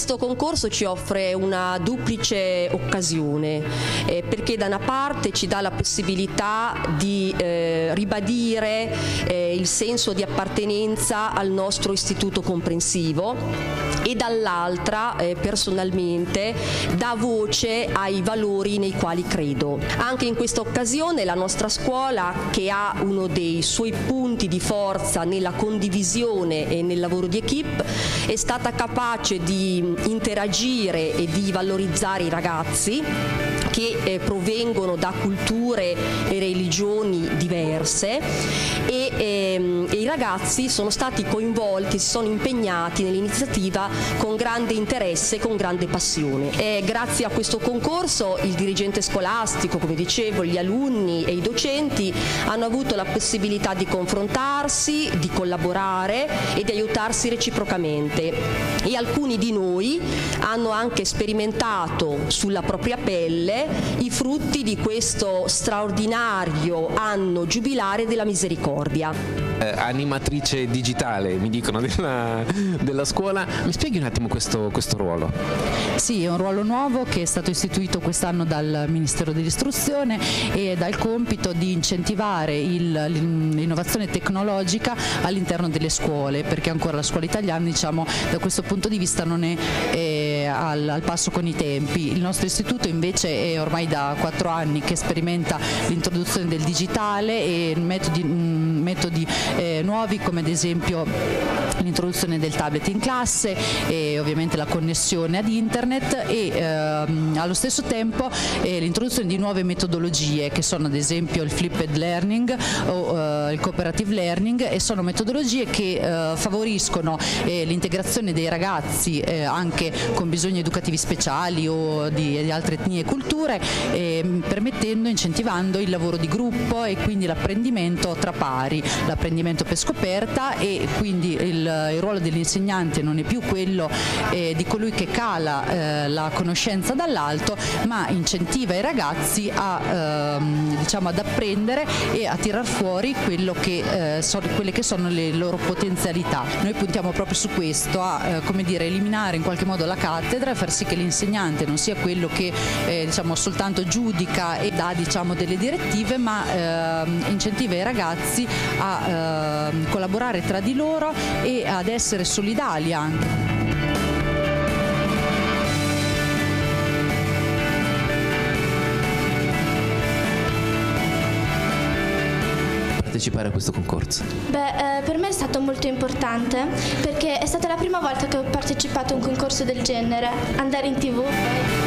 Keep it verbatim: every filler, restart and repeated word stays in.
questo concorso ci offre una duplice occasione, eh, perché da una parte ci dà la possibilità di eh, ribadire eh, il senso di appartenenza al nostro istituto comprensivo e dall'altra eh, personalmente dà voce ai valori nei quali credo. Anche in questa occasione la nostra scuola, che ha uno dei suoi punti di forza nella condivisione e nel lavoro di equipe, è stata capace di interagire e di valorizzare i ragazzi che eh, provengono da culture e religioni diverse e, ehm, e i ragazzi sono stati coinvolti, si sono impegnati nell'iniziativa con grande interesse e con grande passione. E grazie a questo concorso il dirigente scolastico, come dicevo, gli alunni e i docenti hanno avuto la possibilità di confrontarsi, di collaborare e di aiutarsi reciprocamente, e alcuni di noi hanno anche sperimentato sulla propria pelle i frutti di questo straordinario anno giubilare della misericordia. Eh, animatrice digitale, mi dicono, della, della scuola, mi spieghi un attimo questo, questo ruolo? Sì, è un ruolo nuovo che è stato istituito quest'anno dal Ministero dell'Istruzione e dal compito di incentivare l'innovazione tecnologica all'interno delle scuole, perché ancora la scuola italiana, diciamo, da questo punto di vista non è, è al, al passo con i tempi. Il nostro istituto invece è ormai da quattro anni che sperimenta l'introduzione del digitale e metodi, metodi eh, nuovi, come ad esempio l'introduzione del tablet in classe e ovviamente la connessione ad internet e ehm, allo stesso tempo eh, l'introduzione di nuove metodologie, che sono ad esempio il flipped learning o eh, il cooperative learning, e sono metodologie che eh, favoriscono eh, l'integrazione dei ragazzi eh, anche con bisogni educativi speciali o di, di altre etnie e culture, eh, permettendo, incentivando il lavoro di gruppo e quindi l'apprendimento tra pari, l'apprendimento per scoperta, e quindi il il ruolo dell'insegnante non è più quello eh, di colui che cala eh, la conoscenza dall'alto, ma incentiva i ragazzi a, ehm, diciamo, ad apprendere e a tirar fuori quello che, eh, so, quelle che sono le loro potenzialità. Noi puntiamo proprio su questo, a eh, come dire, eliminare in qualche modo la cattedra e far sì che l'insegnante non sia quello che eh, diciamo, soltanto giudica e dà, diciamo, delle direttive, ma eh, incentiva i ragazzi a eh, collaborare tra di loro e ad essere solidali anche. Partecipare a questo concorso? Beh, eh, per me è stato molto importante, perché è stata la prima volta che ho partecipato a un concorso del genere, andare in tivù.